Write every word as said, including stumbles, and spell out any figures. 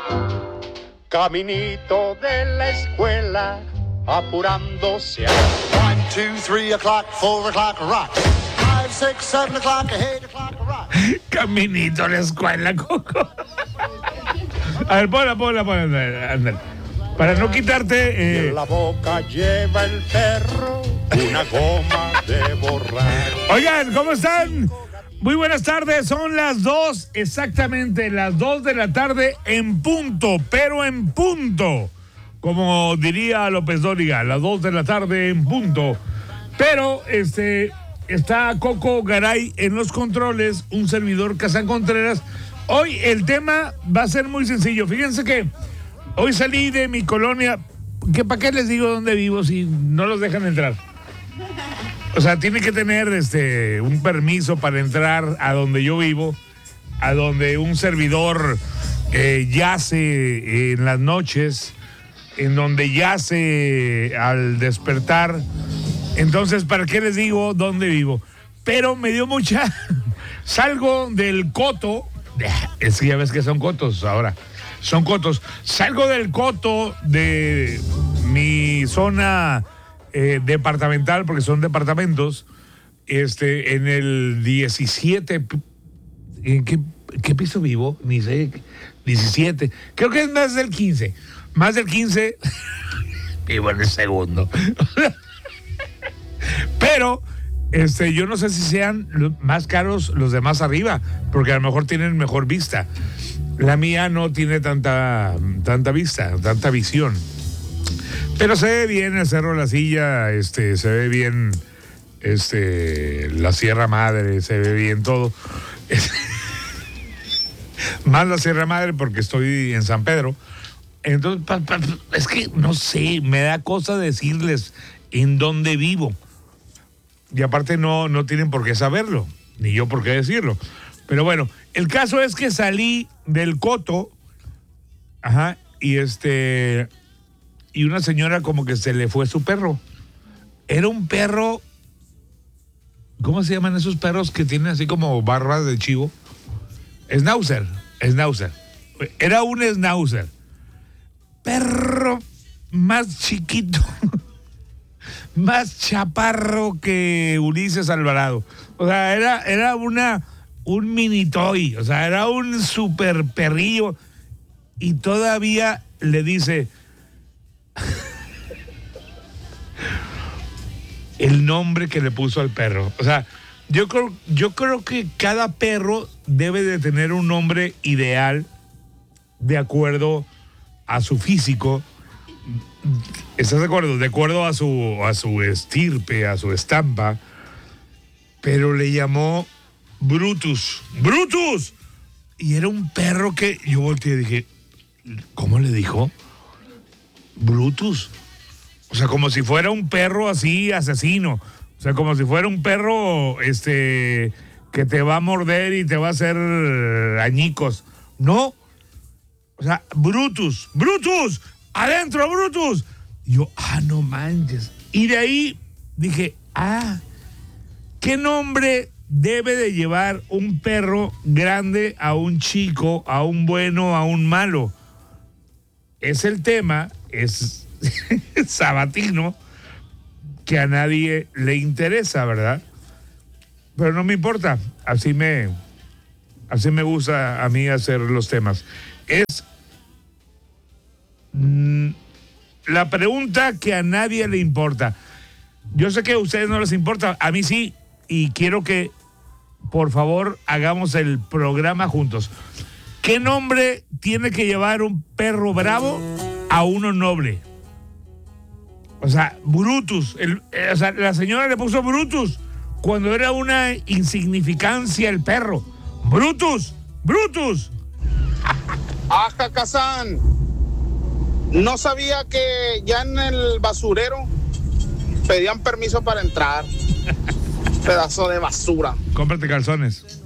Caminito de la escuela, apurándose a... One, two, three o'clock, four o'clock, rock. Five, six, seven o'clock, eight o'clock, rock. Caminito a la escuela, Coco. A ver, ponla, ponla, ponla, ándale. Para no quitarte... Eh... Eh... En la boca lleva el perro una goma de borrar. Oigan, ¿cómo están? Muy buenas tardes, son las dos, exactamente las dos de la tarde en punto, pero en punto. Como diría López Dóriga, las dos de la tarde en punto. Pero este está Coco Garay en los controles, un servidor Kazán Contreras. Hoy el tema va a ser muy sencillo. Fíjense que hoy salí de mi colonia, que para qué les digo dónde vivo si no los dejan entrar. O sea, tiene que tener este un permiso para entrar a donde yo vivo, a donde un servidor eh, yace en las noches, en donde yace al despertar. Entonces, ¿para qué les digo dónde vivo? Pero me dio mucha... Salgo del coto, es que ya ves que son cotos ahora, son cotos. Salgo del coto de mi zona... Eh, departamental, porque son departamentos, este, en el diecisiete, ¿en qué, qué piso vivo? Ni sé, diecisiete, creo que es más del quince, más del quince, vivo en el segundo. Pero, este, yo no sé si sean más caros los de más arriba, porque a lo mejor tienen mejor vista. La mía no tiene tanta, tanta vista, tanta visión. Pero se ve bien el Cerro de la Silla, este, se ve bien este, la Sierra Madre, se ve bien todo. Más la Sierra Madre porque estoy en San Pedro. Entonces, pa, pa, es que no sé, me da cosa decirles en dónde vivo. Y aparte no, no tienen por qué saberlo, ni yo por qué decirlo. Pero bueno, el caso es que salí del coto, ajá, y este... y una señora como que se le fue su perro. Era un perro, ¿cómo se llaman esos perros que tienen así como barbas de chivo? Schnauzer, Schnauzer. Era un Schnauzer. Perro más chiquito, más chaparro que Ulises Alvarado. O sea, era, era una, un mini toy, o sea, era un super perrillo. Y todavía le dice... el nombre que le puso al perro. O sea, yo creo, yo creo que cada perro debe de tener un nombre ideal de acuerdo a su físico. ¿Estás de acuerdo? De acuerdo a su, a su estirpe, a su estampa. Pero le llamó Brutus. ¡Brutus! Y era un perro que yo volteé y dije, ¿cómo le dijo? Brutus. O sea, como si fuera un perro así asesino. O sea, como si fuera un perro este que te va a morder y te va a hacer añicos. No. O sea, Brutus. ¡Brutus! ¡Adentro, Brutus! Y yo, ah, no manches. Y de ahí dije, ah, ¿qué nombre debe de llevar un perro grande a un chico, a un bueno, a un malo? Es el tema, es sabatino, que a nadie le interesa, ¿verdad? Pero no me importa, así me, así me gusta a mí hacer los temas. Es mmm, la pregunta que a nadie le importa. Yo sé que a ustedes no les importa, a mí sí, y quiero que, por favor, hagamos el programa juntos. ¿Qué nombre tiene que llevar un perro bravo a uno noble? O sea, Brutus. El, o sea, la señora le puso Brutus cuando era una insignificancia el perro. ¡Brutus! ¡Brutus! ¡Aja, Kazán! No sabía que ya en el basurero pedían permiso para entrar. Pedazo de basura. Cómprate calzones.